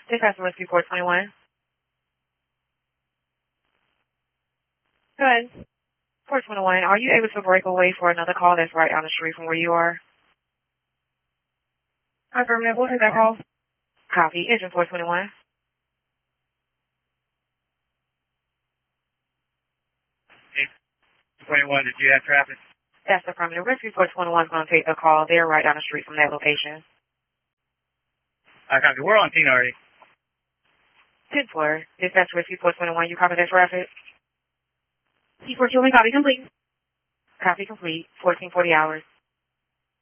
This has Rescue 421. Good. 421, are you able to break away for another call that's right down the street from where you are? Affirmative. We'll take that call. Copy. Agent 421. 21, did you have traffic? That's affirmative. Rescue 421 is going to take the call. They're right down the street from that location. I copy. We're on scene already. 10-4. Dispatch Rescue 421. You copy that traffic? C4 copy complete. Copy complete. 1440 hours.